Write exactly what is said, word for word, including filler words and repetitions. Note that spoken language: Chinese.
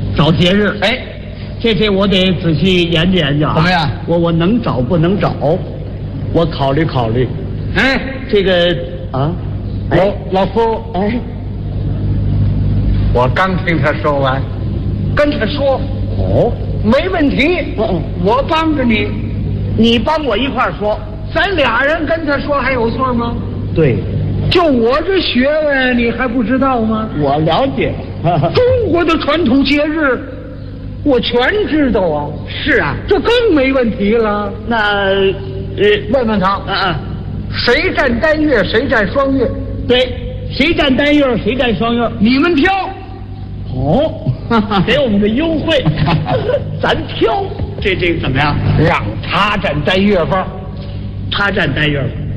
找节日， 哎， 这这我得仔细研究研究啊。 怎么样？ 我我能找不能找？我考虑考虑。 哎， 这个啊， 老老夫， 哎， 我刚听他说完，跟他说哦， 没问题， 嗯嗯， 我帮着你， 你帮我一块儿说。 咱俩人跟他说还有错吗？ 对， 就我这学问，你还不知道吗？ 我了解。 中国的传统节日，我全知道啊。 是啊， 这更没问题了。 那呃， 问问他， 嗯嗯， 谁占单月，谁占双月？ 对，谁占单月，谁占双月？ 你们挑。 哦，给我们个优惠，咱挑。这这个怎么样？ 让他占单月份， 他占单月份。